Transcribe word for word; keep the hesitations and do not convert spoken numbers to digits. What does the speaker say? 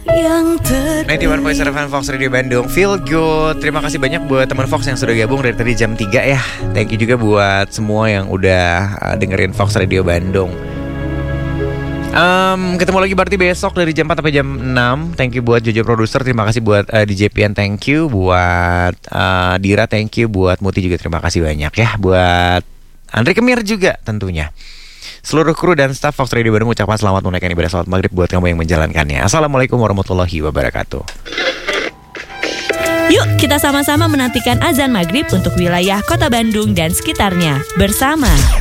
yang ter sembilan puluh satu koma tujuh Fox Radio Bandung. Feel good. Terima kasih banyak buat teman Fox yang sudah gabung dari tadi jam tiga ya. Thank you juga buat semua yang udah uh, dengerin Fox Radio Bandung. Um, ketemu lagi berarti besok dari jam empat sampai jam enam. Thank you buat Jojo Producer. Terima kasih buat uh, D J Pian. Thank you buat uh, Dira. Thank you buat Muti juga. Terima kasih banyak ya. Buat Andre Kemir juga tentunya. Seluruh kru dan staf Fox Radio Bandung ucapkan selamat menunaikan ibadah salat maghrib buat kamu yang menjalankannya. Assalamualaikum warahmatullahi wabarakatuh. Yuk kita sama-sama menantikan azan maghrib untuk wilayah Kota Bandung dan sekitarnya bersama